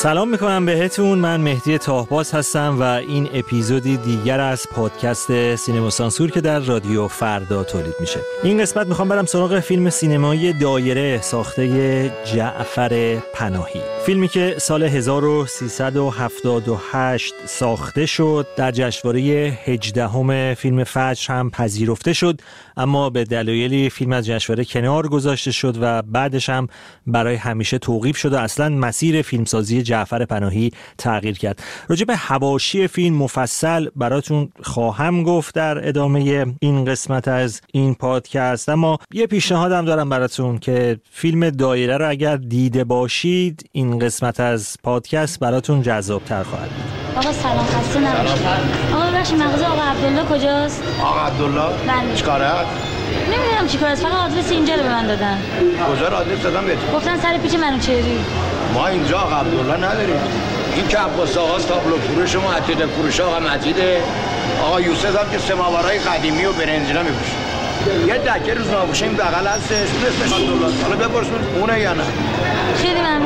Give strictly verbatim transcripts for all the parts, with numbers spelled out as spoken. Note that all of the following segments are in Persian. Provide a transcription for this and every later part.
سلام میکنم بهتون. من مهدی تاهباز هستم و این اپیزودی دیگر از پادکست سینما سانسور که در رادیو فردا تولید میشه. این قسمت میخوام برم سراغ فیلم سینمایی دایره ساخته جعفر پناهی، فیلمی که سال هزار و سیصد و هفتاد و هشت ساخته شد، در جشنواره هجدهم فیلم فجر هم پذیرفته شد، اما به دلایلی فیلم از جشنواره کنار گذاشته شد و بعدش هم برای همیشه توقیف شد و اصلا مسیر فیلمسازی جعفر پناهی تغییر کرد. راجع به حواشی فیلم مفصل براتون خواهم گفت در ادامه این قسمت از این پادکست، اما یه پیشنهادم دارم براتون که فیلم دایره رو اگر دیده باشید این قسمت از پادکست براتون جذاب‌تر خواهد بود. آقا سلام، خسته نباشید. آقا ببخشید مغازه آقا عبدالله کجاست؟ آقا عبدالله؟ بله. چیکاره هست؟ نمیدونم چیکار است، فقط آدرس اینجا رو به من دادن. کجا رو آدرس دادم بهتون؟ گفتن سر پیچ منوچهری. ما اینجا آقا عبدالله نداریم. این که عباس آقاست، تابلو فروش ما، عتیده فروش آقا مجیده. آقا یوسف هم که سماورای قدیمی و برنجینا می‌فروشه. یه دکه روزنامه‌نویس این بغل هستش، اسمش عبدالله. حالا بپرسون اونه یا نه؟ خیلی ممنون.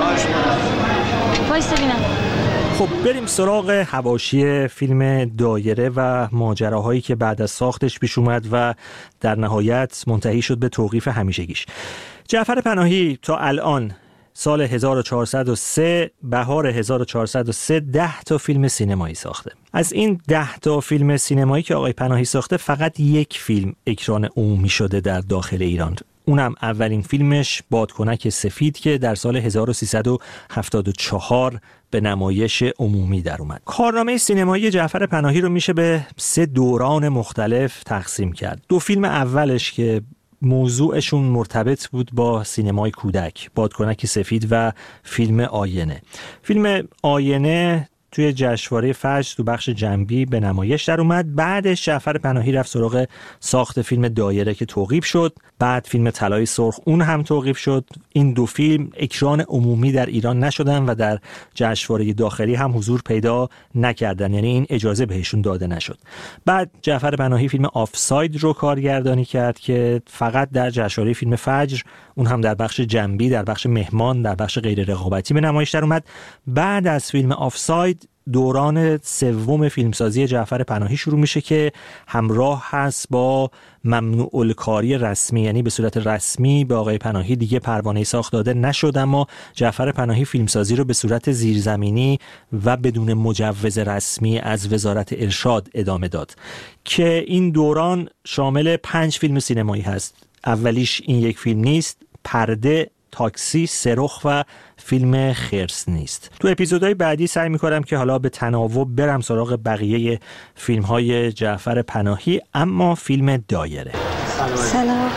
وایس ببینم. خب بریم سراغ حواشی فیلم دایره و ماجراهایی که بعد از ساختش پیش اومد و در نهایت منتهی شد به توقیف همیشگیش. جعفر پناهی تا الان سال هزار و چهارصد و سه، بهار هزار و چهارصد و سه، ده تا فیلم سینمایی ساخته. از این ده تا فیلم سینمایی که آقای پناهی ساخته فقط یک فیلم اکران عمومی شده در داخل ایران. اونم اولین فیلمش بادکنک سفید که در سال هزار و سیصد و هفتاد و چهار به نمایش عمومی در اومد. کارنامه سینمایی جعفر پناهی رو میشه به سه دوران مختلف تقسیم کرد. دو فیلم اولش که موضوعشون مرتبط بود با سینمای کودک، بادکنک سفید و فیلم آینه. فیلم آینه توی جشنواره فجر تو بخش جنبی به نمایش در اومد. بعدش جعفر پناهی رفت سراغ ساخت فیلم دایره که توقیف شد. بعد فیلم طلای سرخ اون هم توقیف شد. این دو فیلم اکران عمومی در ایران نشدن و در جشنواره داخلی هم حضور پیدا نکردن، یعنی این اجازه بهشون داده نشد. بعد جعفر پناهی فیلم آفساید رو کارگردانی کرد که فقط در جشنواره فیلم فجر، اون هم در بخش جنبی، در بخش مهمان، در بخش غیر رقابتی به نمایش در اومد. بعد از فیلم آفساید دوران سوم فیلمسازی جعفر پناهی شروع میشه که همراه هست با ممنوع الکاری رسمی، یعنی به صورت رسمی به آقای پناهی دیگه پروانه ساخت داده نشد، اما جعفر پناهی فیلمسازی رو به صورت زیرزمینی و بدون مجوز رسمی از وزارت ارشاد ادامه داد که این دوران شامل پنج فیلم سینمایی هست. اولیش این یک فیلم نیست، پرده، تاکسی، سرخ و فیلم خرس نیست. تو اپیزودهای بعدی سعی میکنم که حالا به تناوب برم سراغ بقیه فیلم‌های جعفر پناهی، اما فیلم دایره. سلام.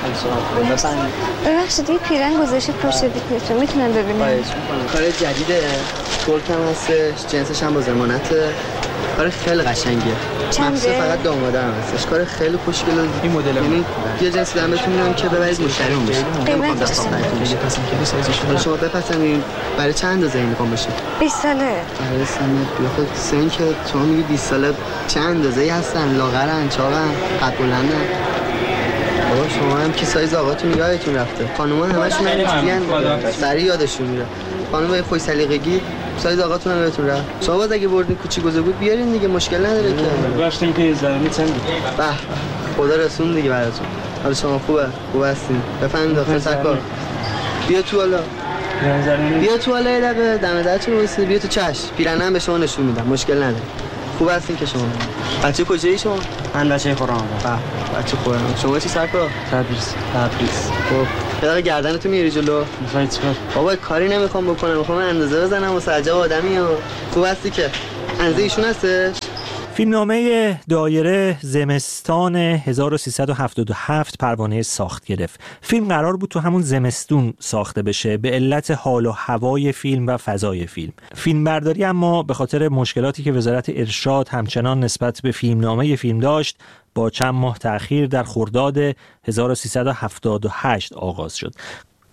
ببخشید یه پیرن گذاشته پشت دیپتون، میتونم ببینم؟ کار جدیده، ترک هم هستش، جنسش هم با ضمانته. کار خیلی قشنگه. چنده؟ فقط دامادم هستش. کار خیلی خوشگله. این مدل یعنی یه جنس دارم بهتون میگم که ببرید مشتریمون بشه. قیمتش چقدره؟ شما بپسندین برای چند اندازه این میخوام بشه؟ بیست ساله. برای سن بخود سن که شما میگی بیست ساله چند اندازه‌ای هستن؟ لاغرن، چاقن، قد بلندن؟ بابا شما هم که سایز آقاتون یادتون رفته. خانوما همشون همینجوریان، سریع یادشون میره. خانم خوش سلیقگی سایز آقاتون هم یادتون رفت. شما باز اگه بردین کوچیک گذاشته بود بیارین دیگه، مشکل نداره که. داشتیم که زمینی چند بود. به خدا رسون دیگه براتون. حالا شما خوبه؟ خوب هستین. بفهمید داخل سرکار. بیا تو حالا. بیا تو حالا یه دقیقه دم درتون وایسید. بیا تو چش. پیرنم به شما نشون میدم. مشکل نداره. خوب هستین که شما. بچه کجایی شما؟ من بچه خورم. به بچه خورم. شما چی سرکار؟ تبریز. تبریز. خب یه دقیقه گردنتو میاری جلو. میخوای چیکار؟ بابا کاری نمیخوام بکنم، میخوام اندازه بزنم و سرجا آدمی ها. خوب هستی که اندازه ایشون هستش؟ فیلمنامه دایره زمستان هزار و سیصد و هفتاد و هفت پروانه ساخت گرفت. فیلم قرار بود تو همون زمستون ساخته بشه به علت حال و هوای فیلم و فضای فیلم. فیلمبرداری اما به خاطر مشکلاتی که وزارت ارشاد همچنان نسبت به فیلمنامه فیلم داشت با چند ماه تأخیر در خرداد هزار و سیصد و هفتاد و هشت آغاز شد.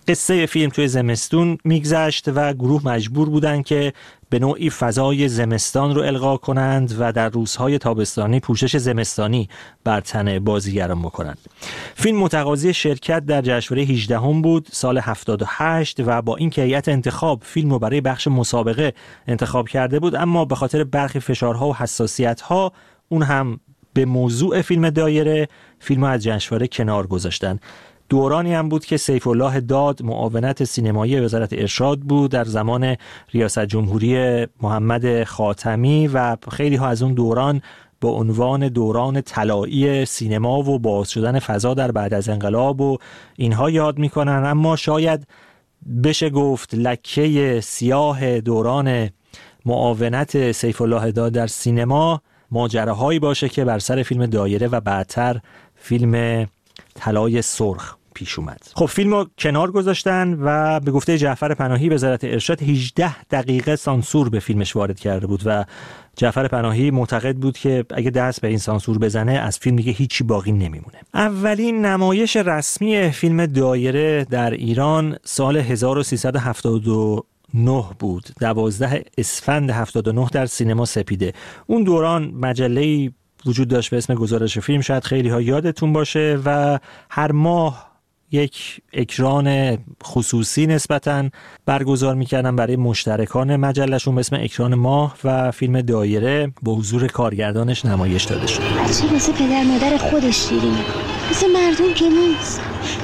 قصه فیلم توی زمستون میگذشت و گروه مجبور بودن که به نوعی فضای زمستان رو القا کنند و در روزهای تابستانی پوشش زمستانی بر تن بازیگران بکنند. فیلم متقاضی شرکت در جشنواره هجدهم بود سال هفتاد و هشت و با این که هیئت انتخاب فیلم رو برای بخش مسابقه انتخاب کرده بود، اما به خاطر برخی فشارها و حساسیت‌ها اون هم به موضوع فیلم دایره فیلم از جشنواره کنار گذاشتن. دورانی هم بود که سیف الله داد معاونت سینمایی وزارت ارشاد بود در زمان ریاست جمهوری محمد خاتمی و خیلی ها از اون دوران با عنوان دوران طلایی سینما و باز شدن فضا در بعد از انقلاب و اینها یاد میکنن، اما شاید بشه گفت لکه سیاه دوران معاونت سیف الله داد در سینما ماجراهایی باشه که بر سر فیلم دایره و بعدتر فیلم طلای سرخ پیش اومد. خب فیلم رو کنار گذاشتن و به گفته جعفر پناهی وزارت ارشاد هجده دقیقه سانسور به فیلمش وارد کرده بود و جعفر پناهی معتقد بود که اگه دست به این سانسور بزنه از فیلم دیگه هیچی باقی نمیمونه. اولین نمایش رسمی فیلم دایره در ایران سال هزار و سیصد و هفتاد و نه بود، دوازده اسفند هفتاد و نه در سینما سپیده. اون دوران مجله‌ای وجود داشت به اسم گزارش فیلم، شاید خیلی ها یادتون باشه، و هر ماه یک اکران خصوصی نسبتاً برگزار میکردن برای مشترکان مجلهشون به اسم اکران ماه و فیلم دایره با حضور کارگردانش نمایش داده شد. بچه مثل پدر مادر خودش شیرینه، مثل مردم که نیست.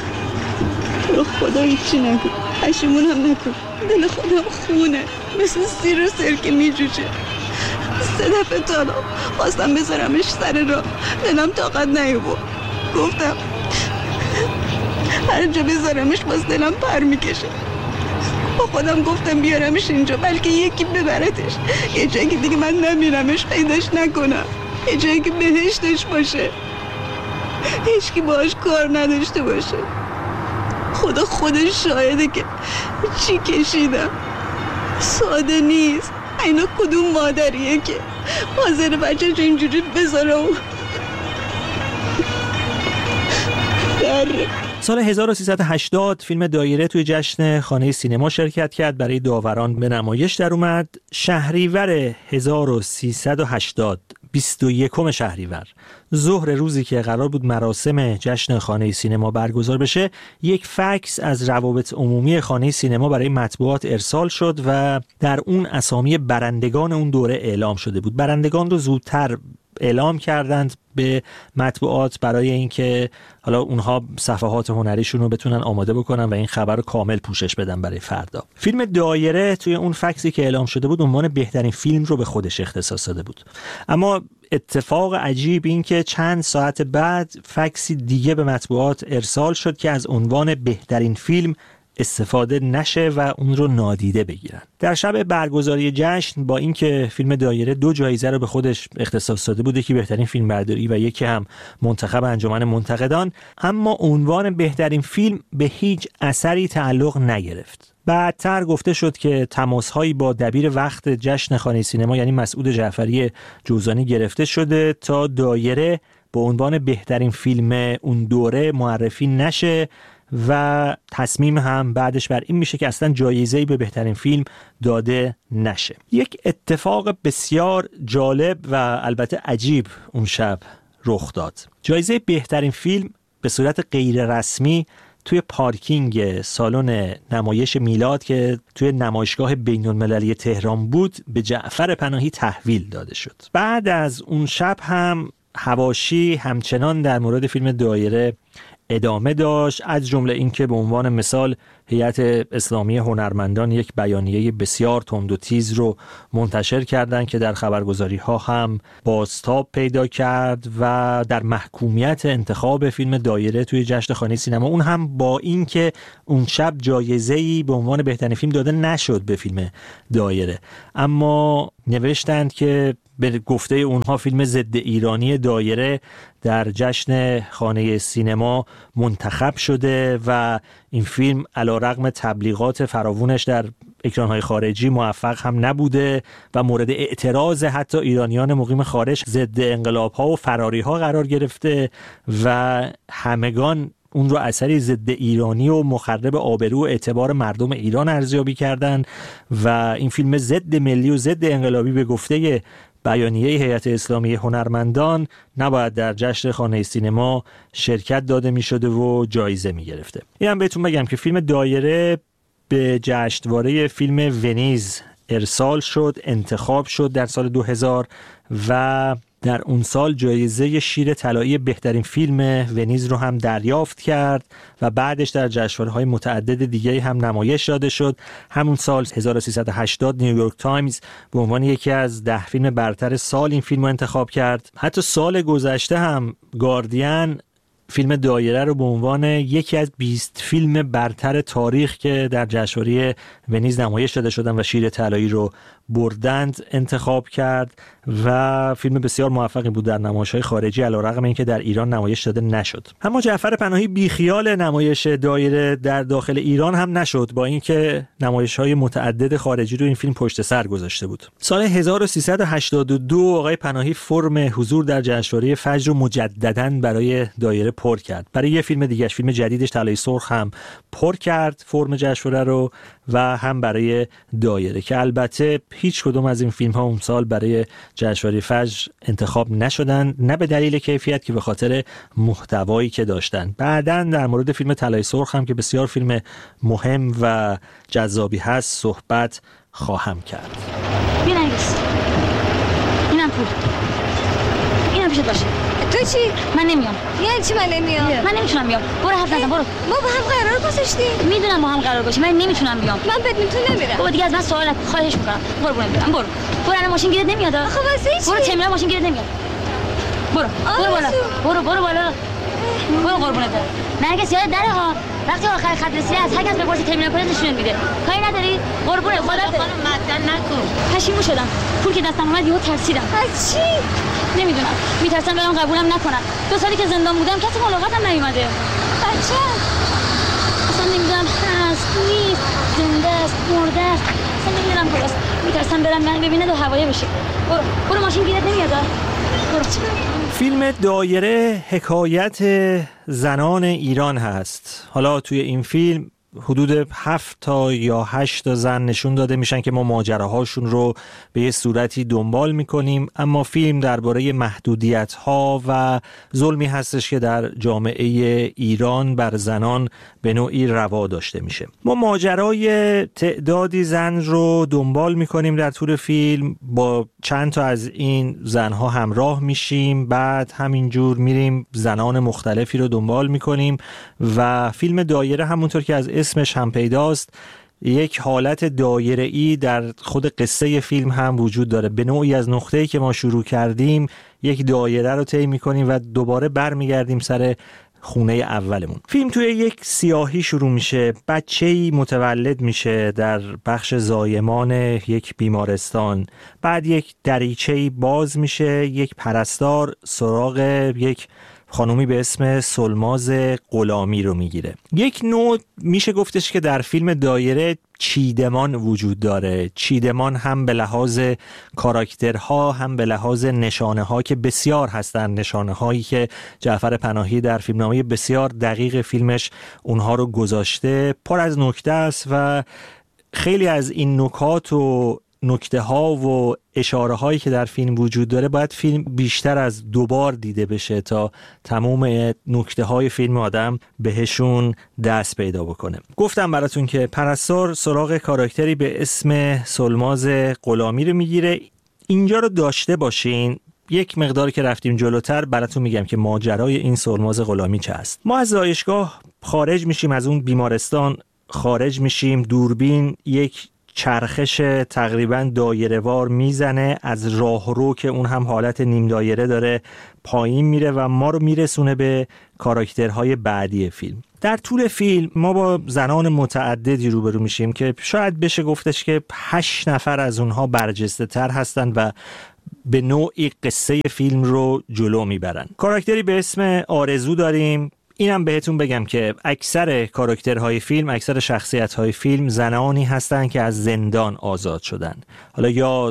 تو رو خدا هیچی نگو، پشیمون هم نکن، دل خودم خونه مثل سیر و سرکه میجوشه. سه دفعه تالا خواستم بذارمش سر را، دلم طاقت نیاورد. گفتم هر جا بذارمش باز دلم پر میکشه. با خودم گفتم بیارمش اینجا بلکه یکی ببرتش، یه جایی که دیگه من نمیرمش پیداش نکنم، یه جایی که بهشتش باشه، هیچکی باش کار نداشته باشه. خدا خودش شاهده که چی کشیدم. ساده نیست. اینا کدوم مادریه که حاضر بچه‌ش اینجوری بذاره و در سال هزار و سیصد و هشتاد فیلم دایره توی جشن خانه سینما شرکت کرد، برای داوران به نمایش در اومد. شهریور هزار و سیصد و هشتاد، بیست و یکم شهریور، ظهر روزی که قرار بود مراسم جشن خانه سینما برگزار بشه، یک فکس از روابط عمومی خانه سینما برای مطبوعات ارسال شد و در اون اسامی برندگان اون دوره اعلام شده بود. برندگان رو زودتر اعلام کردند به مطبوعات برای اینکه حالا اونها صفحات هنریشون رو بتونن آماده بکنن و این خبر رو کامل پوشش بدن برای فردا. فیلم دایره توی اون فکسی که اعلام شده بود عنوان بهترین فیلم رو به خودش اختصاص داده بود، اما اتفاق عجیب این که چند ساعت بعد فکسی دیگه به مطبوعات ارسال شد که از عنوان بهترین فیلم استفاده نشه و اون رو نادیده بگیرن. در شب برگزاری جشن با اینکه فیلم دایره دو جایزه رو به خودش اختصاص داده بود، یکی بهترین فیلم برداری و یکی هم منتخب انجمن منتقدان، اما عنوان بهترین فیلم به هیچ اثری تعلق نگرفت. بعدتر گفته شد که تماس‌هایی با دبیر وقت جشن خانه سینما یعنی مسعود جعفری جوزانی گرفته شده تا دایره به عنوان بهترین فیلم اون دوره معرفی نشه و تصمیم هم بعدش بر این میشه که اصلا جایزه‌ای به بهترین فیلم داده نشه. یک اتفاق بسیار جالب و البته عجیب اون شب رخ داد. جایزه بهترین فیلم به صورت غیر رسمی توی پارکینگ سالن نمایش میلاد که توی نمایشگاه بین‌المللی تهران بود به جعفر پناهی تحویل داده شد. بعد از اون شب هم حواشی همچنان در مورد فیلم دایره ادامه داشت، از جمله اینکه به عنوان مثال هیئت اسلامی هنرمندان یک بیانیه بسیار تند و تیز رو منتشر کردند که در خبرگزاری ها هم بازتاب پیدا کرد و در محکومیت انتخاب فیلم دایره توی جشن خانه سینما، اون هم با اینکه اون شب جایزه‌ای به عنوان بهترین فیلم داده نشد به فیلم دایره، اما نوشتند که به گفته اونها فیلم ضد ایرانی دایره در جشن خانه سینما منتخب شده و این فیلم علیرغم تبلیغات فراوونش در اکران‌های خارجی موفق هم نبوده و مورد اعتراض حتی ایرانیان مقیم خارج ضد انقلاب‌ها و فراری‌ها قرار گرفته و همگان اون رو اثری ضد ایرانی و مخرب آبرو و اعتبار مردم ایران ارزیابی کردن و این فیلم ضد ملی و ضد انقلابی به گفته بیانیه هیئت اسلامی هنرمندان نباید در جشن خانه سینما شرکت داده می شده و جایزه می گرفته. این هم بهتون بگم که فیلم دایره به جشنواره فیلم ونیز ارسال شد، انتخاب شد در سال دو هزار و در اون سال جایزه شیر طلایی بهترین فیلم ونیز رو هم دریافت کرد و بعدش در جشنواره‌های متعدد دیگه هم نمایش داده شد. همون سال هزار و سیصد و هشتاد نیویورک تایمز به عنوان یکی از ده فیلم برتر سال این فیلم رو انتخاب کرد. حتی سال گذشته هم گاردین فیلم دایره رو به عنوان یکی از بیست فیلم برتر تاریخ که در جشنواره ونیز نمایش داده شدن و شیر طلایی رو بردند انتخاب کرد و فیلم بسیار موفقی بود در نمایش‌های خارجی علیرغم اینکه در ایران نمایش داده نشد. اما جعفر پناهی بیخیال نمایش دایره در داخل ایران هم نشد، با اینکه نمایش‌های متعدد خارجی رو این فیلم پشت سر گذاشته بود. سال هزار و سیصد و هشتاد و دو آقای پناهی فرم حضور در جشنواره فجر رو مجدداً برای دایره پر کرد. برای یه فیلم دیگه‌اش، فیلم جدیدش طلای سرخ، هم پر کرد فرم جشنواره رو و هم برای دایره که البته هیچ کدوم از این فیلم ها اون سال برای جشنواره فجر انتخاب نشدن، نه به دلیل کیفیت که به خاطر محتوایی که داشتن. بعداً در مورد فیلم طلای سرخ هم که بسیار فیلم مهم و جذابی هست صحبت خواهم کرد. بیا نرگس، اینم پول، اینم پیشت باشه. تو چی؟ من نمیام. یعنی چی من نمیام؟ من نمیتونم بیام. برو حرف نزن، برو. ما با هم قرار گذاشتیم. میدونم با هم قرار گذاشتیم، من نمیتونم بیام. من بدون تو نمیرم. بابا دیگه از من سوال نکن، خواهش میکنم. برو برو برم، برو. برو الان ماشین گیرت نمیاد. آخه واسه چی؟ برو ترمینال ماشین گیرت نمیاد. برو. برو بالا. برو برو بالا. برو قربونت برم. نرگس یاد دره ها. وقتی آخر خط رسیده از هر کس بپرسی ترمینال کجاست نشون میده. کاری نداری؟ قربونت خدا خانم مدن نکن. پشیمون شدم. پول که دستم اومد یهو ترسیدم. از چی؟ نمیدونم. میترسم برام قبولم نکنن. دو سالی که زندان بودم کسی ملاقاتم نیومده. بچه اصلا نمیدونم هست نیست، زنده است، مرده است. اصلا نمیدونم کجاست. میترسم برم من ببینه دو هوایه بشه. برو. برو ماشین گیرت نمیاد. برو. فیلم دایره حکایت زنان ایران هست. حالا توی این فیلم حدود هفت تا یا هشت تا زن نشون داده میشن که ما ماجراهاشون رو به یه صورتی دنبال میکنیم، اما فیلم درباره محدودیت ها و ظلمی هستش که در جامعه ایران بر زنان به نوعی روا داشته میشه. ما ماجرای تعدادی زن رو دنبال میکنیم در طول فیلم، با چند تا از این زنها همراه میشیم، بعد همینجور میریم زنان مختلفی رو دنبال میکنیم و فیلم دایره همونطور که از اسمش هم پیداست یک حالت دایره‌ای در خود قصه فیلم هم وجود داره. به نوعی از نقطه‌ای که ما شروع کردیم یک دایره رو طی می‌کنیم و دوباره برمیگردیم سر خونه اولمون. فیلم توی یک سیاهی شروع میشه. بچه‌ای متولد میشه در بخش زایمان یک بیمارستان. بعد یک دریچه‌ای باز میشه، یک پرستار سراغ یک خانومی به اسم سلماز غلامی رو میگیره. یک نوع میشه گفتش که در فیلم دایره چیدمان وجود داره. چیدمان هم به لحاظ کاراکترها هم به لحاظ نشانه ها که بسیار هستن، نشانه هایی که جعفر پناهی در فیلمنامه بسیار دقیق فیلمش اونها رو گذاشته، پر از نکته است و خیلی از این نکات و نکته ها و اشاره هایی که در فیلم وجود داره باید فیلم بیشتر از دوبار دیده بشه تا تمام نکته های فیلم آدم بهشون دست پیدا بکنه. گفتم براتون که پرستار سراغ کاراکتری به اسم سلماز غلامی رو میگیره. اینجا رو داشته باشین، یک مقدار که رفتیم جلوتر براتون میگم که ماجرای این سلماز غلامی چه است. ما از زایشگاه خارج میشیم، از اون بیمارستان خارج میشیم، دوربین یک چرخش تقریبا دایره‌وار میزنه از راهرو که اون هم حالت نیم دایره داره پایین میره و ما رو میرسونه به کاراکترهای بعدی فیلم. در طول فیلم ما با زنان متعددی روبرو میشیم که شاید بشه گفتش که هشت نفر از اونها برجسته تر هستن و به نوعی قصه فیلم رو جلو میبرن. کاراکتری به اسم آرزو داریم. اینم بهتون بگم که اکثر کاراکترهای فیلم، اکثر شخصیت‌های فیلم زنانی هستن که از زندان آزاد شدن. حالا یا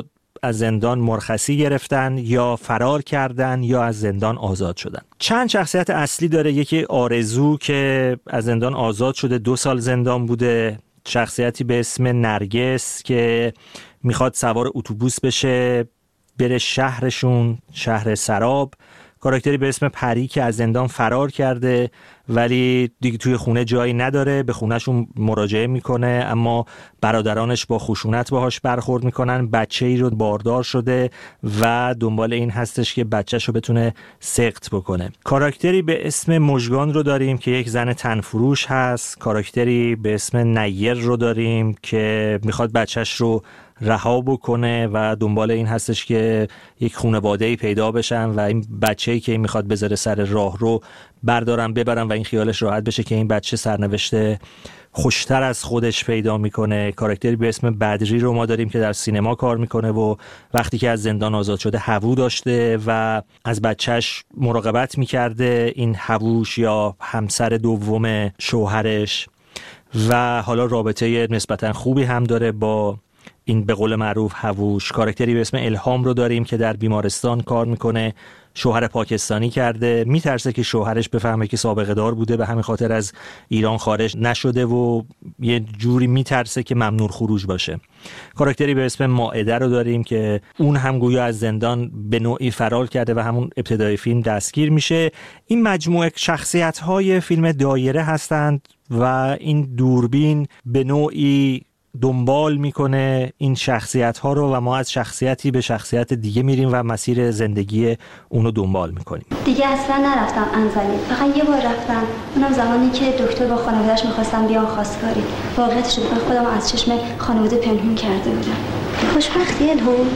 از زندان مرخصی گرفتن یا فرار کردن یا از زندان آزاد شدن. چند شخصیت اصلی داره. یکی آرزو که از زندان آزاد شده، دو سال زندان بوده. شخصیتی به اسم نرگس که میخواد سوار اتوبوس بشه بره شهرشون، شهر سراب. کاراکتری به اسم پری که از زندان فرار کرده ولی دیگه توی خونه جایی نداره، به خونهشون مراجعه میکنه اما برادرانش با خشونت باهاش برخورد میکنن. بچه‌ای رو باردار شده و دنبال این هستش که بچه‌شو بتونه سقط بکنه. کاراکتری به اسم مژگان رو داریم که یک زن تنفروش هست. کاراکتری به اسم نیر رو داریم که میخواد بچه‌ش رو رها بکنه و دنبال این هستش که یک خانواده‌ای پیدا بشن و این بچه‌ای که میخواد بذاره سر راه رو بردارن ببرن و این خیالش راحت بشه که این بچه سرنوشت خوشتر از خودش پیدا میکنه. کاراکتری به اسم بدری رو ما داریم که در سینما کار میکنه و وقتی که از زندان آزاد شده هوو داشته و از بچهش مراقبت میکرده، این هووش یا همسر دوم شوهرش، و حالا رابطه نسبتا خوبی هم داره با این به قول معروف هووش. کاراکتری به اسم الهام رو داریم که در بیمارستان کار میکنه، شوهر پاکستانی کرده، میترسه که شوهرش بفهمه که سابقه دار بوده، به همین خاطر از ایران خارج نشده و یه جوری میترسه که ممنوع خروج باشه. کاراکتری به اسم مائده رو داریم که اون هم گویا از زندان به نوعی فرار کرده و همون ابتدای فیلم دستگیر میشه. این مجموعه شخصیت‌های فیلم دایره هستند و این دوربین به نوعی دنبال میکنه این شخصیت ها رو و ما از شخصیتی به شخصیت دیگه میریم و مسیر زندگی اونو دنبال میکنیم. دیگه اصلا نرفتم انزلی، فقط یه بار رفتم، اونم زمانی که دکتر با خانواده‌اش میخواستم بیان خواستگاری. واقعیتش رو خودم از چشم خانواده پنهون کرده بودم. خوشبختی الهام؟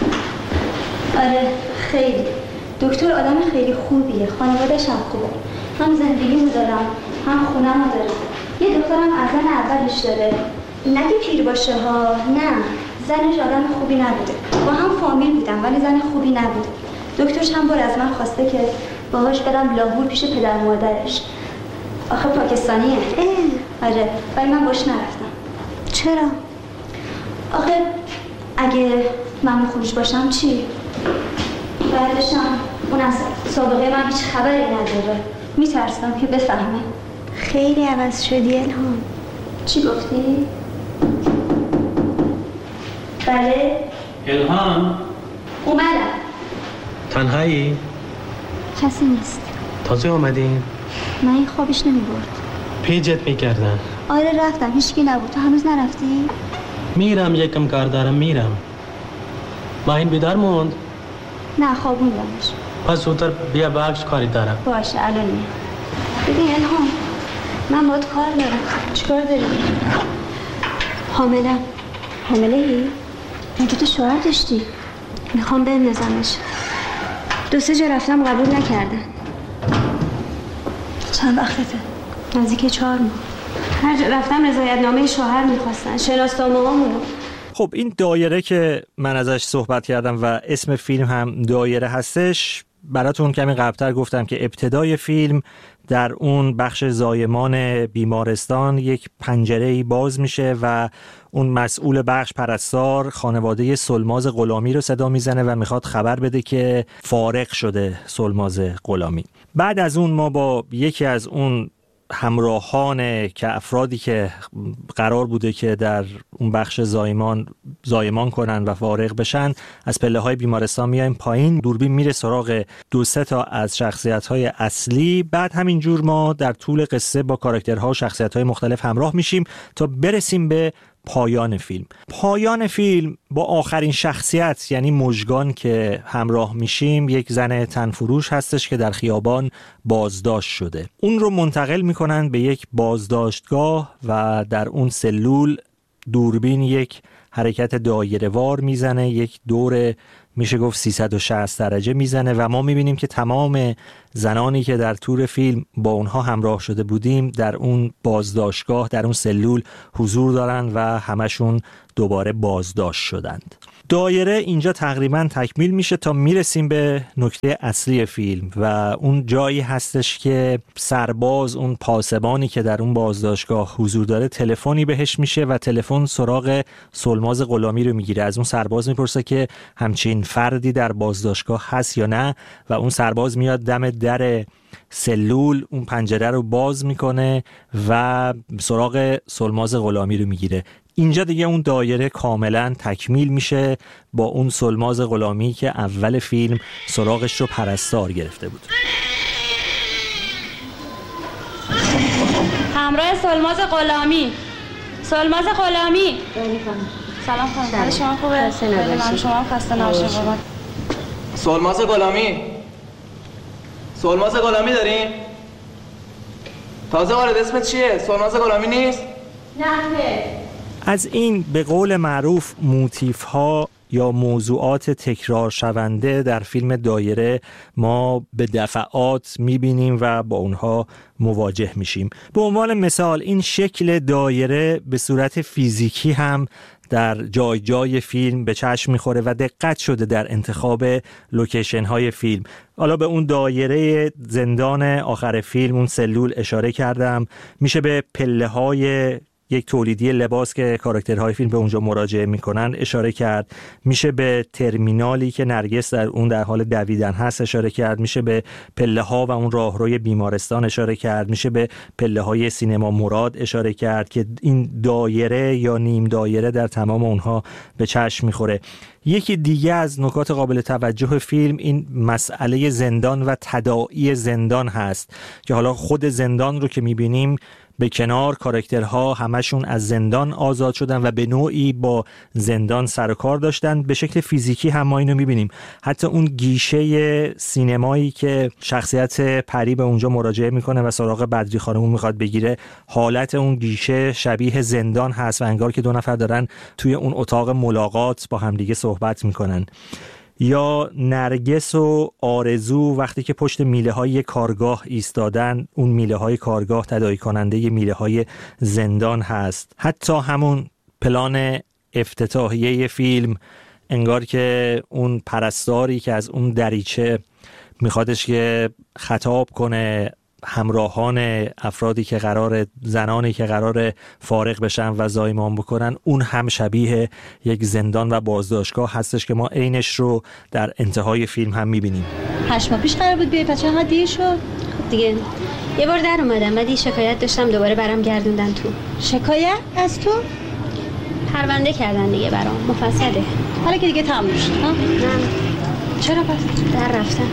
آره خیلی. دکتر آدم خیلی خوبیه، خانواده‌اش هم خوبه. هم زندگیمو دارم، هم خونمو دارم. یه دخترم از زن اولش داره. نگه پیر باشه ها، نه، زنش آدم خوبی نبوده. با هم فامیل بودم ولی زن خوبی نبوده. دکتر چند بار از من خواسته که باهاش برم لاهور پیش پدر مادرش. آخه پاکستانیه. آره، ولی من باش نرفتم. چرا؟ آخه اگه من خروج باشم چی؟ بعدشم اون از سابقه من هیچ خبری نداره. میترسم که بفهمه. خیلی عوض شدی الهام. چی گفتی؟ بله؟ الهام اومدم. تنهایی؟ کسی نیست. تازه اومدین؟ من این خوابش نمی برد. پیجت میکردن؟ آره رفتم، هیچکی نبود. تو هنوز نرفتی؟ میرم، یکم کار دارم میرم. ما این بیدار موند؟ نه خوابوندمش. پس زودتر بیا بخش کاری دارم. باشه الان میام. ببین الهام، من باید کار دارم. چیکار داری؟ حاملم. حامله ای؟ مگه تو شوهر داشتی؟ میخوام بندازمش. دو سه جا رفتم قبول نکردن. چند وقته؟ نزدیک چهار ماه. هر جا رفتم رضایت نامه شوهر میخواستن، شناسنامه هامونو. خب این دایره که من ازش صحبت کردم و اسم فیلم هم دایره هستش، براتون کمی قبلتر گفتم که ابتدای فیلم در اون بخش زایمان بیمارستان یک پنجره‌ای باز میشه و اون مسئول بخش پرستار خانواده سلماز غلامی رو صدا میزنه و میخواد خبر بده که فارغ شده سلماز غلامی. بعد از اون ما با یکی از اون همراهان که افرادی که قرار بوده که در اون بخش زایمان زایمان کنن و فارغ بشن از پله های بیمارستان میایم پایین. دوربین میره سراغ دو سه تا از شخصیت های اصلی. بعد همینجور ما در طول قصه با کاراکترها و شخصیت های مختلف همراه میشیم تا برسیم به پایان فیلم. پایان فیلم با آخرین شخصیت یعنی مژگان که همراه میشیم، یک زن تنفروش هستش که در خیابان بازداشت شده. اون رو منتقل میکنن به یک بازداشتگاه و در اون سلول دوربین یک حرکت دایره‌وار میزنه، یک دور میشه گفت سیصد و شصت درجه میزنه و ما میبینیم که تمام زنانی که در طول فیلم با اونها همراه شده بودیم در اون بازداشتگاه، در اون سلول حضور دارن و همشون دوباره بازداشت شدند. دایره اینجا تقریبا تکمیل میشه تا میرسیم به نکته اصلی فیلم و اون جایی هستش که سرباز، اون پاسبانی که در اون بازداشتگاه حضور داره، تلفنی بهش میشه و تلفن سراغ سلماز غلامی رو میگیره. از اون سرباز میپرسه که همچین فردی در بازداشتگاه هست یا نه و اون سرباز میاد دم در سلول اون پنجره رو باز میکنه و سراغ سلماز غلامی رو میگیره. اینجا دیگه اون دایره کاملا تکمیل میشه با اون سلماز غلامی که اول فیلم سراغش رو پرستار گرفته بود. همراه سلماز غلامی. سلماز غلامی. سلام خانم. شما خوبه؟ من شما خسته نباشید. سلماز غلامی. سلماز غلامی داریم؟ تازه وارد اسمت چیه؟ سلماز غلامی نیست؟ نه. از این به قول معروف موتیف ها یا موضوعات تکرار شونده در فیلم دایره ما به دفعات میبینیم و با اونها مواجه میشیم. به عنوان مثال این شکل دایره به صورت فیزیکی هم در جای جای فیلم به چشم میخوره و دقت شده در انتخاب لوکیشن های فیلم. حالا به اون دایره زندان آخر فیلم، اون سلول اشاره کردم. میشه به پله های یک تولیدی لباس که کاراکترهای فیلم به اونجا مراجعه میکنن اشاره کرد. میشه به ترمینالی که نرگس در اون در حال دویدن هست اشاره کرد. میشه به پله ها و اون راهروی بیمارستان اشاره کرد. میشه به پله های سینما مراد اشاره کرد که این دایره یا نیم دایره در تمام اونها به چشم میخوره. یکی دیگه از نکات قابل توجه فیلم این مسئله زندان و تداعی زندان هست که حالا خود زندان رو که میبینیم به کنار، کاراکترها همشون از زندان آزاد شدن و به نوعی با زندان سر و کار داشتن. به شکل فیزیکی هم ما اینو میبینیم. حتی اون گیشه سینمایی که شخصیت پری به اونجا مراجعه میکنه و سراغ بدری خانمو میخواد بگیره، حالت اون گیشه شبیه زندان هست و انگار که دو نفر دارن توی اون اتاق ملاقات با همدیگه صحبت میکنن. یا نرگس و آرزو وقتی که پشت میله های کارگاه ایستادن، اون میله های کارگاه تداعی کننده میله های زندان هست. حتی همون پلان افتتاحیه فیلم انگار که اون پرستاری که از اون دریچه میخوادش که خطاب کنه همراهان افرادی که قرار زنانی که قرار فارغ بشن و زایمان بکنن، اون هم شبیه یک زندان و بازداشتگاه هستش که ما عینش رو در انتهای فیلم هم میبینیم. هشت ماه پیش قرار بود بیای، پس چقدر دیر شد؟ خب دیگه یه بار در اومدم بعد یه شکایت داشتم دوباره برام گردوندن تو. شکایت از تو؟ پرونده کردن دیگه برام، مفصله. حالا که دیگه تموم شد. نه. چرا پس؟ در رفتم.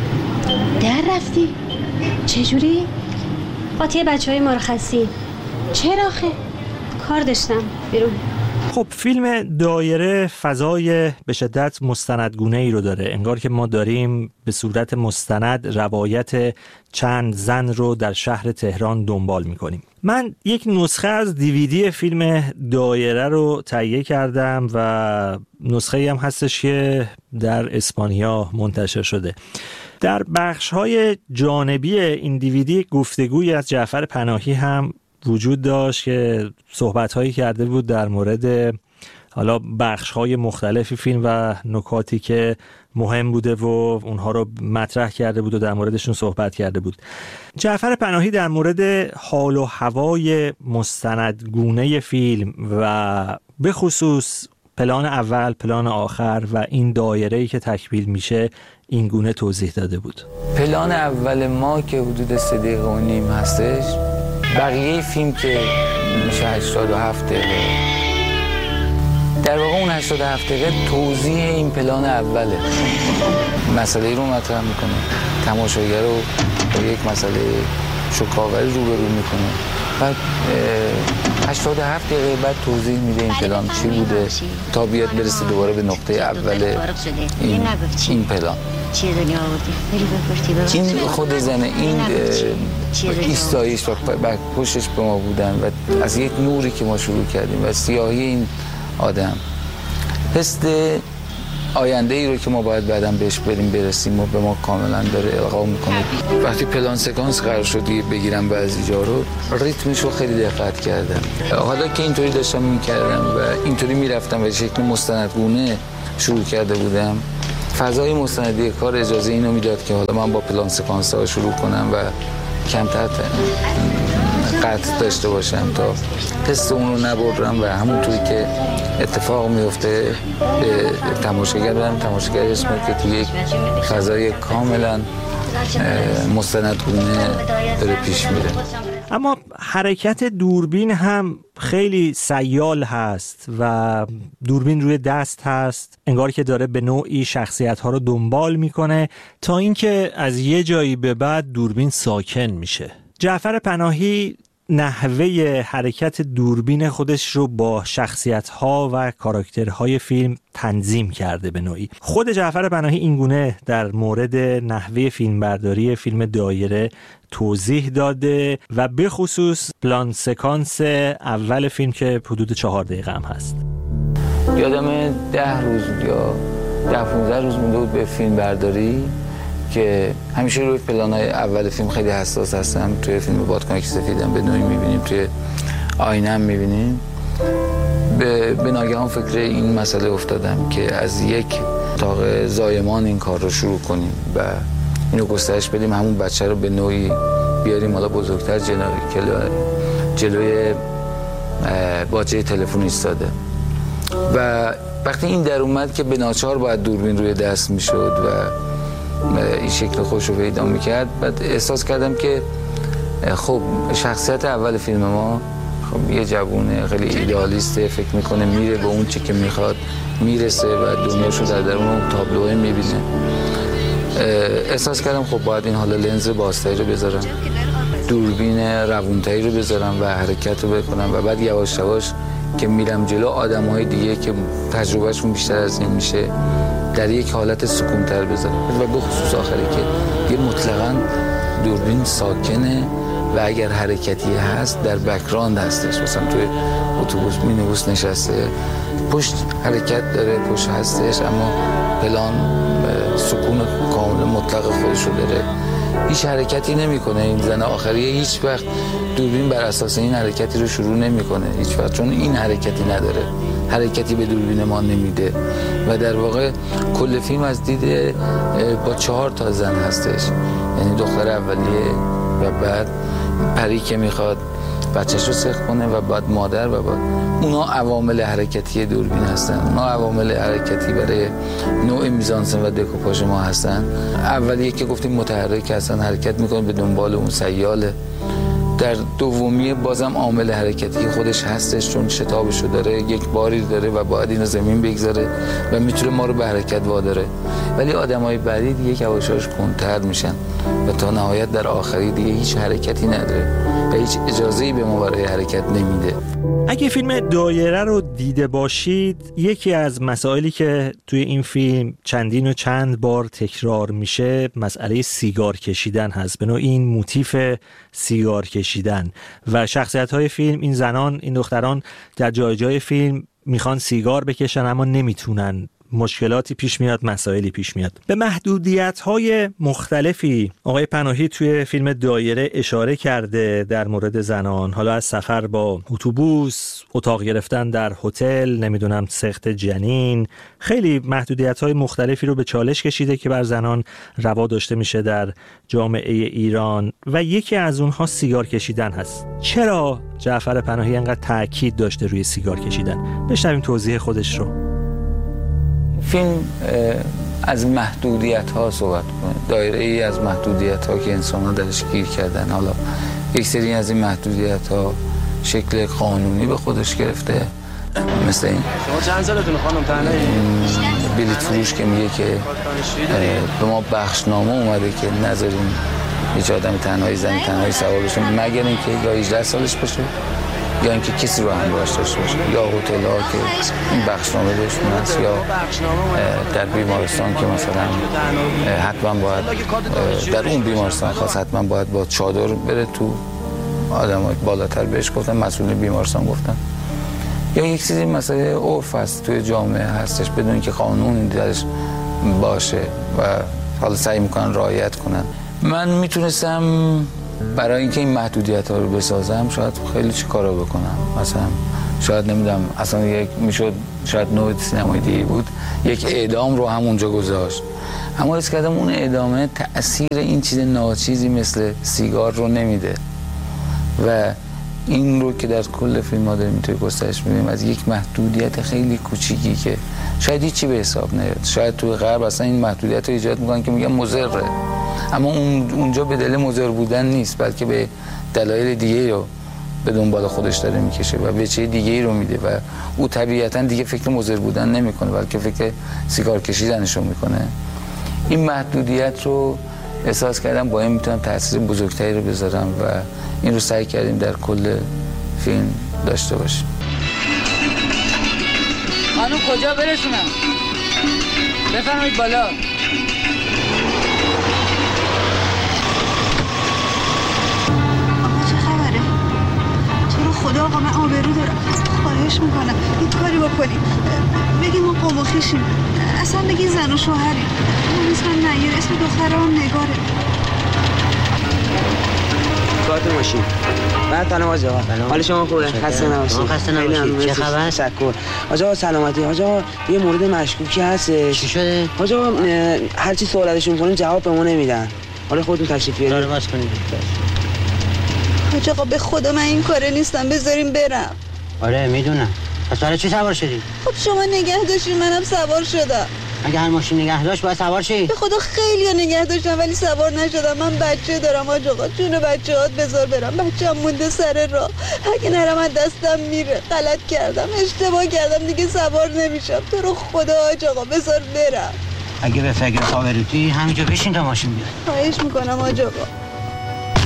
در رفتی؟ چجوری؟ قاطی بچه های مرخصی. چرا خه؟ کار داشتم بیرون. خب فیلم دایره فضای به شدت مستندگونه ای رو داره. انگار که ما داریم به صورت مستند روایت چند زن رو در شهر تهران دنبال میکنیم. من یک نسخه از دیویدی فیلم دایره رو تهیه کردم و نسخه هم هستش که در اسپانیا منتشر شده. در بخش‌های جانبی این دیویدی گفتگویی از جعفر پناهی هم وجود داشت که صحبت‌هایی کرده بود در مورد حالا بخش‌های مختلف فیلم و نکاتی که مهم بوده و اونها رو مطرح کرده بود و در موردشون صحبت کرده بود. جعفر پناهی در مورد حال و هوای مستندگونه فیلم و به خصوص پلان اول، پلان آخر و این دایره‌ای که تکمیل میشه این گونه توضیح داده بود. پلان اول ما که حدود سه دقیقه و نیم هستش، بقیه فیلم که میشه هشتاد و هفت دقیقه، در واقع اون هشتاد و هفت دقیقه توضیح این پلان اوله. مسئله رو مطرح میکنه، تماشاگر رو با یک مسئله شوک‌آوری روبرو میکنه، بعد هشتاد و هفت دقیقه بعد توضیح میده این پلان چی بوده تا بیاد برسه دوباره به نقطه اول این, این پلان. این خود زنه، این ایستایش و پشتش به ما بودن و از یک نوری که ما شروع کردیم و سیاهی این آدم، حس آینده ای رو که ما باید بعداً بهش بریم برسیم و به ما کاملا داره القا میکنه. وقتی پلان سکانس قرار شد بگیرم بعضی جا رو، ریتمش رو خیلی دقت کردم. حالا که اینطوری داشتم میکردم و اینطوری میرفتم و شکل مستندگونه شروع کرده بودم، فضای مستندی کار اجازه اینو میداد که حالا من با پلان سکانس ها شروع کنم و کمتر قطع داشته باشم تا حس اون رو نبرم و همونطوری که اتفاق میفته به تماشاگر بدم تماشاگر اسم که توی یک فضای کاملا مستندگونه داره پیش میره. اما حرکت دوربین هم خیلی سیال هست و دوربین روی دست هست، انگار که داره به نوعی شخصیت ها رو دنبال میکنه تا اینکه از یه جایی به بعد دوربین ساکن میشه. جعفر پناهی نحوه حرکت دوربین خودش رو با شخصیت‌ها و کاراکترهای فیلم تنظیم کرده به نوعی. خود جعفر پناهی اینگونه در مورد نحوه فیلمبرداری فیلم دایره توضیح داده و به خصوص پلان سکانس اول فیلم که حدود چهار دقیقه هم هست. یادم ده روز یا ده پونزده روز مونده بود به فیلم برداری که همیشه روی پلان‌های اول فیلم خیلی حساس هستم. توی فیلم بادکنک سفیدم به نوعی می‌بینیم، توی آینه هم می‌بینیم. به, به ناگهان فکر این مسئله افتادم که از یک اتاق زایمان این کار رو شروع کنیم و اینو گسترش بدیم، همون بچه رو به نوعی بیاریم حالا بزرگتر جلو جلوی باجه تلفن ایستاده و وقتی این در اومد که به ناچار باید دوربین روی دست میشد و این شکل خوش رو پیدا میکرد، بعد احساس کردم که خب شخصیت اول فیلم ما خب یه جوونه خیلی ایدئالیسته، فکر میکنه میره به اون چی که میخواد میرسه و دنیاشو در درون تابلوه میبینه. احساس کردم خب باید این حالا لنز بازتری رو بذارم، دوربین روونتری رو بذارم و حرکت رو بکنم و بعد یواش یواش که میرم جلو آدم‌های دیگه که تجربهشون بیشتر از این میشه در یک حالت سکونتر بذارم و به خصوص آخری که یه مطلقاً دوربین ساکنه و اگر حرکتی هست در بک‌گراند هستش، مثلا توی اتوبوس مینیبوس نشسته پشت حرکت داره، پشت هستش اما پلان سکون کامل مطلق خودش رو داره، هیچ حرکتی نمیکنه. این زن آخریه هیچ وقت دوربین بر اساس این حرکتی رو شروع نمیکنه هیچ وقت، چون این حرکتی نداره، حرکتی به دوربین ما نمیده و در واقع کل فیلم از دید با چهار تا زن هستش، یعنی دختر اولیه و بعد پری که میخواد بچه‌ش رو سخت کنه و بعد مادر و بعد اونا عوامل حرکتی دوربین هستن، اونا عوامل حرکتی برای نوع میزانسن و دکوپاژ ما هستن. اولیه که گفتیم متحرک هستن، حرکت میکنه به دنبال اون سیاله. در دومی بازم عامل حرکتی خودش هستش، چون شتابشو داره، یک باری داره و باید اینو زمین بگذاره و میتونه ما رو به حرکت واداره. ولی آدمای بعدی دیگه یواشاش کنتر میشن و تا نهایت در آخری دیگه هیچ حرکتی نداره و هیچ اجازه‌ای به ما برای حرکت نمیده. اگه فیلم دایره رو دیده باشید، یکی از مسائلی که توی این فیلم چندین و چند بار تکرار میشه مسئله سیگار کشیدن هست، به نوع این موتیف سیگار کشیدن و شخصیت‌های فیلم، این زنان، این دختران در جای جای فیلم میخوان سیگار بکشن اما نمیتونن، مشکلاتی پیش میاد، مسائلی پیش میاد. به محدودیت‌های مختلفی آقای پناهی توی فیلم دایره اشاره کرده در مورد زنان، حالا از سفر با اتوبوس، اتاق گرفتن در هتل، نمیدونم سخت جنین، خیلی محدودیت‌های مختلفی رو به چالش کشیده که بر زنان روا داشته میشه در جامعه ایران و یکی از اونها سیگار کشیدن هست. چرا جعفر پناهی انقدر تاکید داشته روی سیگار کشیدن؟ بشنویم توضیح خودش رو. فیلم از محدودیت ها صحبت کنه، دایره ای از محدودیت ها که انسان ها درش گیر کردن. حالا یک سری از این محدودیت ها شکل قانونی به خودش گرفته، مثل این شما چند سالتون خانم پناهی؟ بلیط فروش که میگه که به ما بخشنامه اومده که نذاریم هیچ آدم تنهایی زن تنهایی سوار بشه مگر اینکه یا هجده سالش باشه یا اینکه کسی رو همراهش داشته باشه، یا هتل ها که این بخشنامه بهشون هست، یا در بیمارستان که مثلا حتما باید در اون بیمارستان خاص حتما باید با چادر بره تو، آدم های بالاتر بهش گفتن، مسئول بیمارستان گفتن، یا یک چیزی مسئله عرف است توی جامعه هستش بدون که قانون درش باشه و حالا سعی میکنن رعایت کنن. من میتونستم برای اینکه این محدودیت ها رو بسازم شاید خیلی چی کارا بکنم. مثلا شاید نمیدونم اصلا یک میشد شاید نوع سینمای دیگه بود یک اعدام رو همونجا گذاشت، اما حس کردم اون اعدامه تأثیر این چیز ناچیزی مثل سیگار رو نمیده و این رو که در کل فیلم ها داریم اینطوری گسترش میدیم از یک محدودیت خیلی کوچیکی که شاید هیچی به حساب نیاد. شاید توی غرب اصلا این محدودیت رو ایجاد میکنن که میگن مضره، اما اون اونجا به دلیل مضر بودن نیست بلکه به دلایل دیگه رو به دنبال خودش داره میکشه و به چه دیگه رو میده و او طبیعتا دیگه فکر مضر بودن نمیکنه بلکه فکر سیگار کشیدنشو میکنه. این محدودیت رو احساس کردم با این میتونم تاثیر بزرگتری رو بذارم و این رو سعی کردیم در کل فیلم داشته باشیم. خانم کجا برسونم؟ بفرمایید بالا. آقا چه خبره؟ تو رو خدا آقا من آبرو دارم، خواهش میکنم یه کاری بکنیم، بگیم ما قوم و خویشیم، اصلا بگین زن و شوهریم. اون اسم نیر، اسم دخترم نگاره. ساعت ماشین بعد تنم آجا حال شما خوبه؟ خسته نباشید. خسته نباشید. چه خبر؟ تشکر. آجا سلامتی. آجا یه مورد مشکوکی هستش. چی شده؟ آجا هر چی سوالاتشون می‌کنیم جواب به ما نمیدن. حالا خودتون تشریف بیارید. داره باز کنید. حاج آقا به خدا من این کاره نیستم، بذاریم برم. آره میدونم. پس برای چی سوار شدی؟ خب شما نگه داشتین منم سوار شدم. اگه هر ماشین نگه داشت باید سوار شی. به خدا خیلی نگه داشتم ولی سوار نشدم. من بچه دارم حاج آقا، جون بچه‌هات بذار برم. بچه‌م مونده سر راه، اگه نرم از دستم میره. غلط کردم، اشتباه کردم، دیگه سوار نمیشم. تو رو خدا حاج آقا بذار برم. اگه به فکر آبروتی همینجا بشین تا ماشین بیاد. خواهش میکنم حاج آقا.